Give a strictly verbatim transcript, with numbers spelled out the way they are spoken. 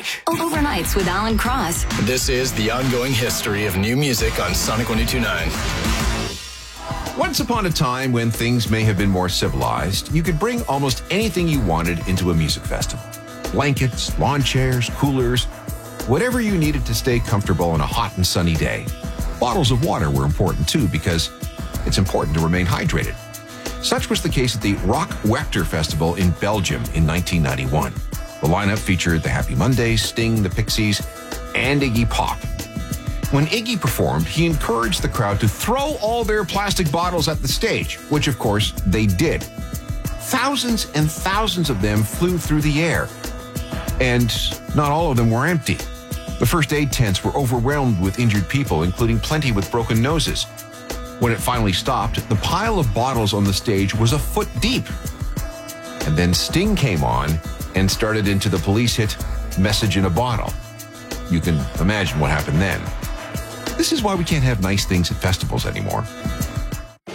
break. Overnights with Alan Cross. This is the ongoing history of new music on Sonic one oh two point nine. Once upon a time when things may have been more civilized, you could bring almost anything you wanted into a music festival. Blankets, lawn chairs, coolers, whatever you needed to stay comfortable on a hot and sunny day. Bottles of water were important too because it's important to remain hydrated. Such was the case at the Rock Werchter Festival in Belgium in nineteen ninety-one. The lineup featured the Happy Mondays, Sting, the Pixies, and Iggy Pop. When Iggy performed, he encouraged the crowd to throw all their plastic bottles at the stage, which of course they did. Thousands and thousands of them flew through the air, and not all of them were empty. The first aid tents were overwhelmed with injured people, including plenty with broken noses. When it finally stopped, the pile of bottles on the stage was a foot deep. And then Sting came on and started into the police hit, Message in a Bottle. You can imagine what happened then. This is why we can't have nice things at festivals anymore.